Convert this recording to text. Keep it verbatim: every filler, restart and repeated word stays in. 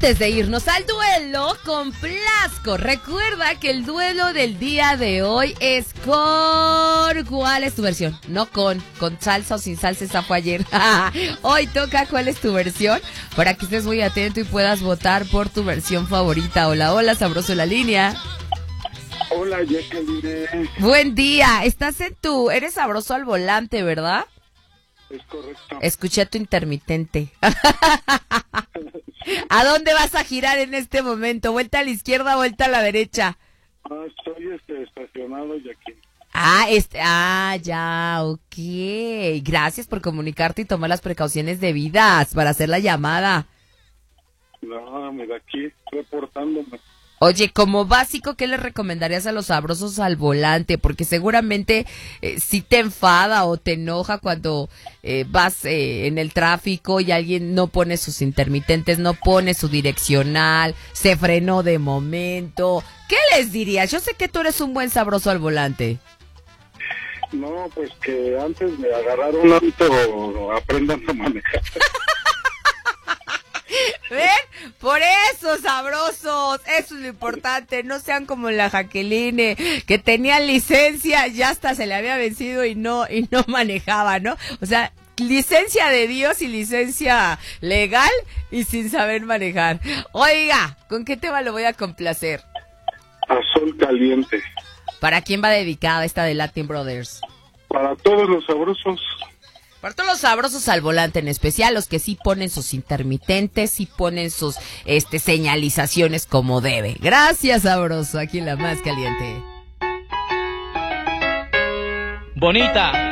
Antes de irnos al duelo con Plasco, recuerda que el duelo del día de hoy es con... ¿Cuál es tu versión? No con, con salsa o sin salsa, esa fue ayer. Hoy toca ¿cuál es tu versión? Para que estés muy atento y puedas votar por tu versión favorita. Hola, hola, sabroso en la línea. Hola, Jacqueline. Buen día, estás en tu... Eres sabroso al volante, ¿verdad? Es correcto. Escuché tu intermitente. ¿A dónde vas a girar en este momento? ¿Vuelta a la izquierda, vuelta a la derecha? Ah, estoy este, estacionado, Jacqueline. Ah, este, ah, ya, ok. Gracias por comunicarte y tomar las precauciones debidas para hacer la llamada. No, mira, aquí reportándome. Oye, como básico, ¿qué le recomendarías a los sabrosos al volante? Porque seguramente eh, si te enfada o te enoja cuando eh, vas eh, en el tráfico y alguien no pone sus intermitentes, no pone su direccional, se frenó de momento. ¿Qué les dirías? Yo sé que tú eres un buen sabroso al volante. No, pues que antes de agarrar un auto aprendan a manejar. ¿Ven? Por eso, sabrosos, eso es lo importante, no sean como la Jacqueline, que tenía licencia, ya hasta se le había vencido y no, y no manejaba, ¿no? O sea, licencia de Dios y licencia legal y sin saber manejar. Oiga, ¿con qué tema lo voy a complacer? A sol caliente. ¿Para quién va dedicada esta de Latin Brothers? Para todos los sabrosos. Para todos los sabrosos al volante, en especial los que sí ponen sus intermitentes, sí ponen sus este señalizaciones como debe. Gracias, sabroso, aquí en La Más Caliente. Bonita.